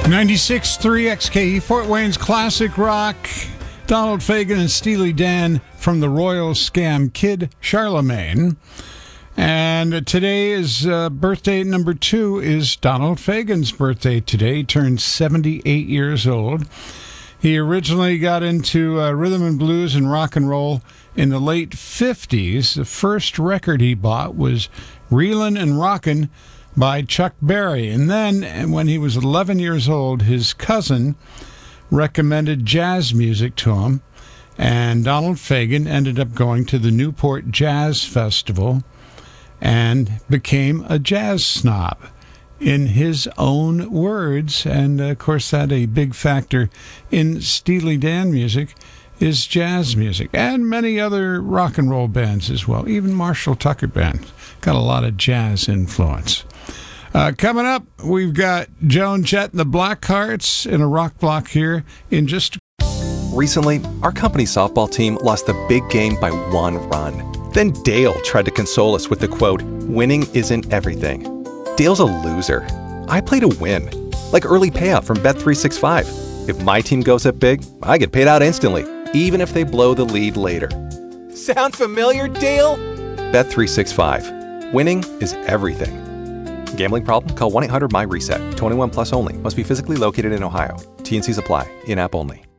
96.3 XKE, Fort Wayne's classic rock. Donald Fagen and Steely Dan from the Royal Scam Kid Charlemagne. And today is birthday number 2 is Donald Fagen's birthday today. He turned 78 years old. He originally got into rhythm and blues and rock and roll in the late 50s. The first record he bought was Reelin' and Rockin' by Chuck Berry. And then when he was 11 years old, his cousin recommended jazz music to him. And Donald Fagen ended up going to the Newport Jazz Festival and became a jazz snob, in his own words. And, of course, that a big factor in Steely Dan music is jazz music, and many other rock and roll bands as well. Even Marshall Tucker Band got a lot of jazz influence. Coming up, we've got Joan Jett and the Blackhearts in a rock block here in just... Recently, our company softball team lost the big game by 1 run. Then Dale tried to console us with the quote, "Winning isn't everything." Dale's a loser. I play to win, like early payout from Bet365. If my team goes up big, I get paid out instantly, even if they blow the lead later. Sound familiar, Dale? Bet365. Winning is everything. Gambling problem? Call 1-800-MY-RESET. 21 plus only. Must be physically located in Ohio. T&Cs apply. In-app only.